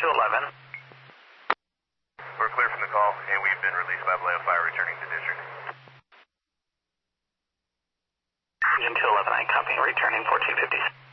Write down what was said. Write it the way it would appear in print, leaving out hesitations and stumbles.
211. We're clear from the call, and we've been released by Vallejo Fire, returning to district. Engine 211, I copy, returning 1450.